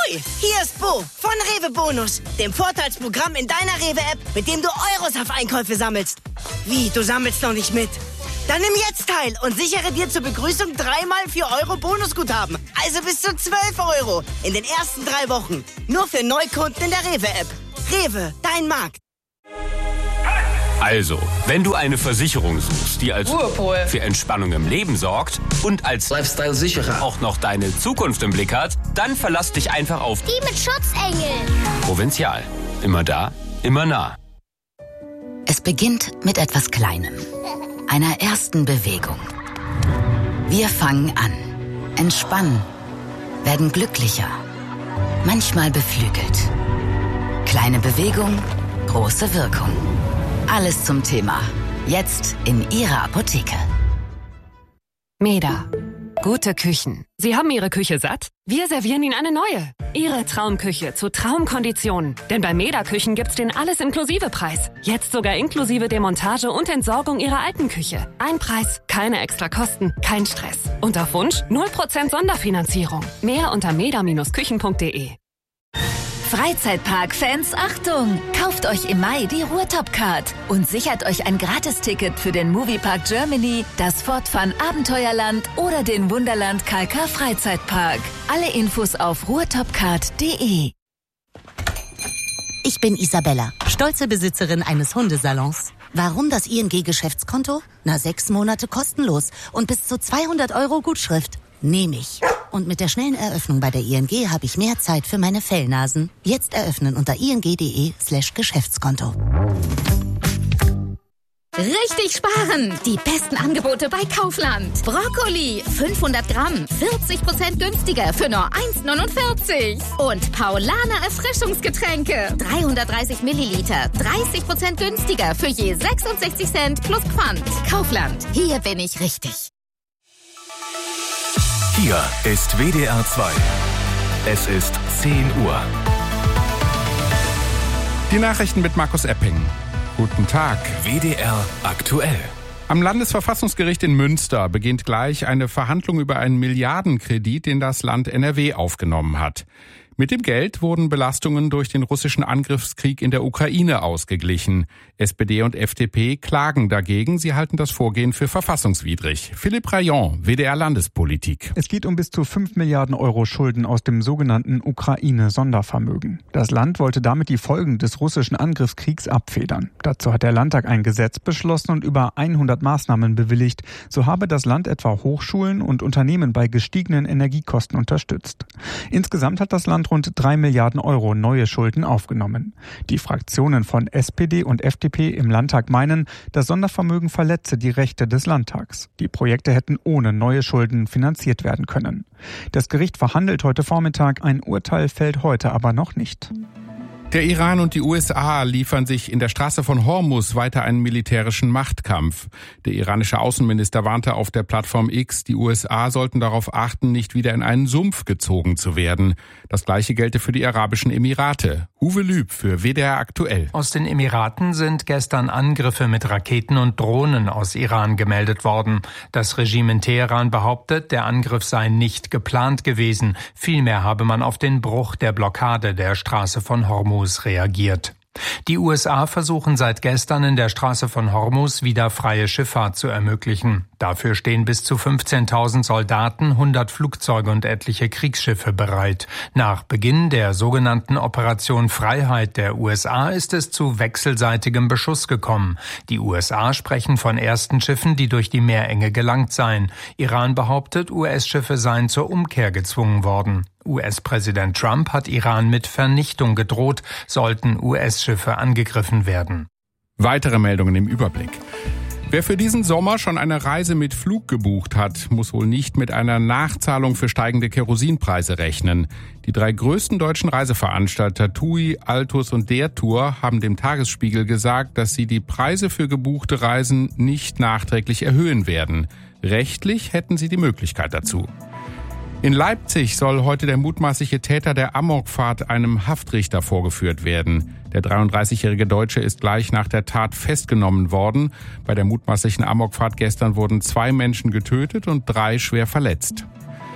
Ahoi, hier ist Bo von Rewe Bonus, dem Vorteilsprogramm in deiner Rewe-App, mit dem du Euros auf Einkäufe sammelst. Wie, du sammelst noch nicht mit? Dann nimm jetzt teil und sichere dir zur Begrüßung 3x 4 Euro Bonusguthaben. Also bis zu 12 Euro in den ersten 3 Wochen. Nur für Neukunden in der Rewe-App. Rewe, dein Markt. Also, wenn du eine Versicherung suchst, die als Ruhepol für Entspannung im Leben sorgt und als Lifestyle-Sicherer auch noch deine Zukunft im Blick hat, dann verlass dich einfach auf Die mit Schutzengeln. Provinzial. Immer da, immer nah. Es beginnt mit etwas Kleinem, einer ersten Bewegung. Wir fangen an, entspannen, werden glücklicher, manchmal beflügelt. Kleine Bewegung, große Wirkung. Alles zum Thema. Jetzt in Ihrer Apotheke. Meda. Gute Küchen. Sie haben Ihre Küche satt? Wir servieren Ihnen eine neue. Ihre Traumküche zu Traumkonditionen. Denn bei Meda Küchen gibt's den Alles-Inklusive-Preis. Jetzt sogar inklusive Demontage und Entsorgung Ihrer alten Küche. Ein Preis, keine extra Kosten, kein Stress. Und auf Wunsch 0% Sonderfinanzierung. Mehr unter meda-küchen.de. Freizeitpark-Fans, Achtung! Kauft euch im Mai die Ruhrtop-Card und sichert euch ein Gratisticket für den Moviepark Germany, das Fort Fun Abenteuerland oder den Wunderland KK Freizeitpark. Alle Infos auf ruhrtopcard.de. Ich bin Isabella, stolze Besitzerin eines Hundesalons. Warum das ING-Geschäftskonto? 6 Monate kostenlos und bis zu 200 Euro Gutschrift. Nehme ich. Und mit der schnellen Eröffnung bei der ING habe ich mehr Zeit für meine Fellnasen. Jetzt eröffnen unter ing.de/Geschäftskonto. Richtig sparen! Die besten Angebote bei Kaufland. Brokkoli, 500 Gramm, 40% günstiger für nur 1,49. Und Paulaner Erfrischungsgetränke, 330 Milliliter, 30% günstiger für je 66 Cent plus Pfand. Kaufland, hier bin ich richtig. Hier ist WDR 2. Es ist 10 Uhr. Die Nachrichten mit Markus Epping. Guten Tag. WDR aktuell. Am Landesverfassungsgericht in Münster beginnt gleich eine Verhandlung über einen Milliardenkredit, den das Land NRW aufgenommen hat. Mit dem Geld wurden Belastungen durch den russischen Angriffskrieg in der Ukraine ausgeglichen. SPD und FDP klagen dagegen. Sie halten das Vorgehen für verfassungswidrig. Philipp Rayon, WDR Landespolitik. Es geht um bis zu 5 Milliarden Euro Schulden aus dem sogenannten Ukraine-Sondervermögen. Das Land wollte damit die Folgen des russischen Angriffskriegs abfedern. Dazu hat der Landtag ein Gesetz beschlossen und über 100 Maßnahmen bewilligt. So habe das Land etwa Hochschulen und Unternehmen bei gestiegenen Energiekosten unterstützt. Insgesamt hat das Land rund 3 Milliarden Euro neue Schulden aufgenommen. Die Fraktionen von SPD und FDP im Landtag meinen, das Sondervermögen verletze die Rechte des Landtags. Die Projekte hätten ohne neue Schulden finanziert werden können. Das Gericht verhandelt heute Vormittag, ein Urteil fällt heute aber noch nicht. Der Iran und die USA liefern sich in der Straße von Hormuz weiter einen militärischen Machtkampf. Der iranische Außenminister warnte auf der Plattform X, die USA sollten darauf achten, nicht wieder in einen Sumpf gezogen zu werden. Das Gleiche gelte für die Arabischen Emirate. Uwe Lüb für WDR aktuell. Aus den Emiraten sind gestern Angriffe mit Raketen und Drohnen aus Iran gemeldet worden. Das Regime in Teheran behauptet, der Angriff sei nicht geplant gewesen. Vielmehr habe man auf den Bruch der Blockade der Straße von Hormuz reagiert. Die USA versuchen seit gestern in der Straße von Hormuz wieder freie Schifffahrt zu ermöglichen. Dafür stehen bis zu 15.000 Soldaten, 100 Flugzeuge und etliche Kriegsschiffe bereit. Nach Beginn der sogenannten Operation Freiheit der USA ist es zu wechselseitigem Beschuss gekommen. Die USA sprechen von ersten Schiffen, die durch die Meerenge gelangt seien. Iran behauptet, US-Schiffe seien zur Umkehr gezwungen worden. US-Präsident Trump hat Iran mit Vernichtung gedroht, sollten US-Schiffe angegriffen werden. Weitere Meldungen im Überblick. Wer für diesen Sommer schon eine Reise mit Flug gebucht hat, muss wohl nicht mit einer Nachzahlung für steigende Kerosinpreise rechnen. Die 3 größten deutschen Reiseveranstalter TUI, Altus und Der Tour haben dem Tagesspiegel gesagt, dass sie die Preise für gebuchte Reisen nicht nachträglich erhöhen werden. Rechtlich hätten sie die Möglichkeit dazu. In Leipzig soll heute der mutmaßliche Täter der Amokfahrt einem Haftrichter vorgeführt werden. Der 33-jährige Deutsche ist gleich nach der Tat festgenommen worden. Bei der mutmaßlichen Amokfahrt gestern wurden 2 Menschen getötet und 3 schwer verletzt.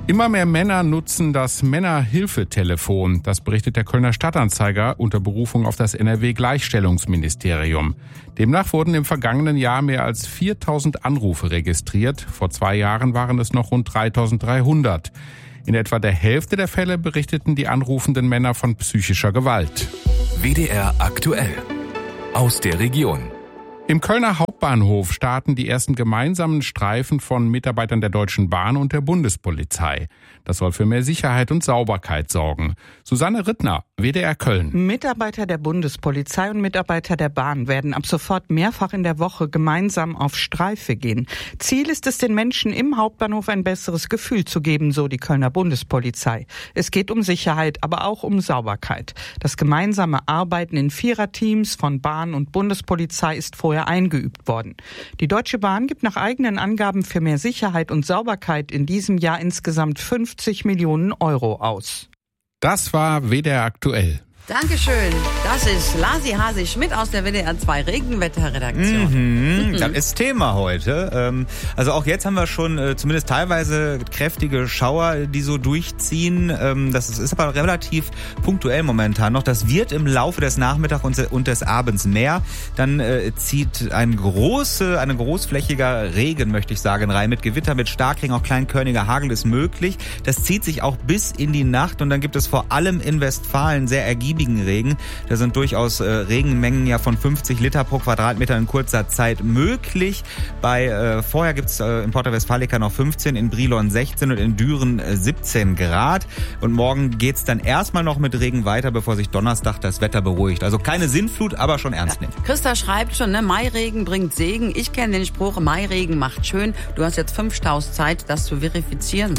Immer mehr Männer nutzen das Männerhilfetelefon. Das berichtet der Kölner Stadtanzeiger unter Berufung auf das NRW-Gleichstellungsministerium. Demnach wurden im vergangenen Jahr mehr als 4.000 Anrufe registriert. Vor 2 Jahren waren es noch rund 3.300. In etwa der Hälfte der Fälle berichteten die anrufenden Männer von psychischer Gewalt. WDR aktuell. Aus der Region. Im Kölner Hauptbahnhof starten die ersten gemeinsamen Streifen von Mitarbeitern der Deutschen Bahn und der Bundespolizei. Das soll für mehr Sicherheit und Sauberkeit sorgen. Susanne Rittner, WDR Köln. Mitarbeiter der Bundespolizei und Mitarbeiter der Bahn werden ab sofort mehrfach in der Woche gemeinsam auf Streife gehen. Ziel ist es, den Menschen im Hauptbahnhof ein besseres Gefühl zu geben, so die Kölner Bundespolizei. Es geht um Sicherheit, aber auch um Sauberkeit. Das gemeinsame Arbeiten in Viererteams von Bahn und Bundespolizei ist vorher eingeübt worden. Die Deutsche Bahn gibt nach eigenen Angaben für mehr Sicherheit und Sauberkeit in diesem Jahr insgesamt 50 Millionen Euro aus. Das war WDR aktuell. Dankeschön. Das ist Lasi Hasi-Schmidt aus der WDR 2 Regenwetterredaktion. Das ist Thema heute. Also auch jetzt haben wir schon zumindest teilweise kräftige Schauer, die so durchziehen. Das ist aber relativ punktuell momentan noch. Das wird im Laufe des Nachmittags und des Abends mehr. Dann zieht ein großflächiger Regen, möchte ich sagen, rein. Mit Gewitter, mit Starkregen, auch kleinkörniger Hagel ist möglich. Das zieht sich auch bis in die Nacht und dann gibt es vor allem in Westfalen sehr ergiebigen Regen. Da sind durchaus Regenmengen ja von 50 Liter pro Quadratmeter in kurzer Zeit möglich. Vorher gibt's in Porta Westfalica noch 15, in Brilon 16 und in Düren 17 Grad. Und morgen geht's dann erstmal noch mit Regen weiter, bevor sich Donnerstag das Wetter beruhigt. Also keine Sintflut, aber schon ernst nehmen. Christa schreibt schon, ne, Mairegen bringt Segen. Ich kenne den Spruch, Mairegen macht schön. Du hast jetzt 5 Staus Zeit, das zu verifizieren.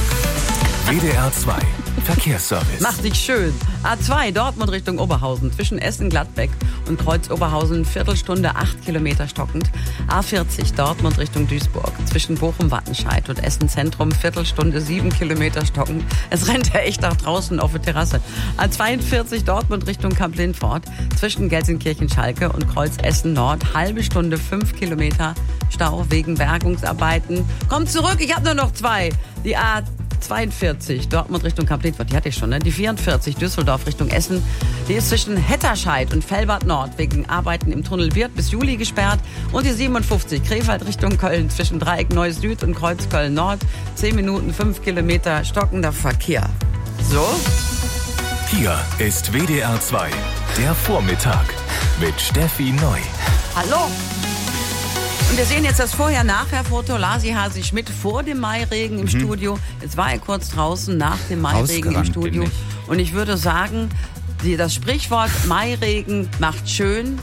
WDR 2 Verkehrsservice. Macht dich schön. A2 Dortmund Richtung Oberhausen zwischen Essen-Gladbeck und Kreuz Oberhausen Viertelstunde 8 Kilometer stockend. A40 Dortmund Richtung Duisburg zwischen Bochum-Wattenscheid und Essen-Zentrum Viertelstunde 7 Kilometer stockend. Es rennt ja echt nach draußen auf der Terrasse. A42 Dortmund Richtung Kamp-Lindfort zwischen Gelsenkirchen-Schalke und Kreuz Essen-Nord halbe Stunde 5 Kilometer Stau wegen Bergungsarbeiten. Kommt zurück, ich habe nur noch 2. Die A42 Dortmund Richtung Kamp-Lindfort, die hatte ich schon, ne? Die 44 Düsseldorf Richtung Essen, die ist zwischen Hetterscheid und Fellbad Nord wegen Arbeiten im Tunnel Wirth bis Juli gesperrt. Und die 57 Krefeld Richtung Köln zwischen Dreieck Neues Süd und Kreuz Köln Nord 10 Minuten 5 Kilometer stockender Verkehr. So? Hier ist WDR 2, der Vormittag mit Steffi Neu. Hallo? Und wir sehen jetzt das Vorher-Nachher-Foto. Lasi Hasi-Schmidt vor dem Mairegen im Studio. Jetzt war er kurz draußen nach dem Mairegen im Studio. Und ich würde sagen, das Sprichwort Mairegen macht schön.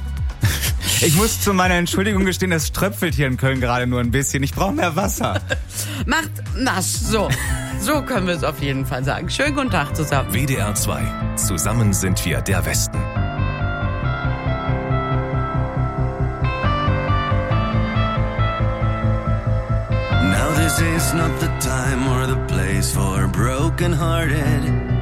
Ich muss zu meiner Entschuldigung gestehen, es tröpfelt hier in Köln gerade nur ein bisschen. Ich brauche mehr Wasser. Macht nass, so. So können wir es auf jeden Fall sagen. Schönen guten Tag zusammen. WDR 2. Zusammen sind wir der Westen. This is not the time or the place for broken-hearted.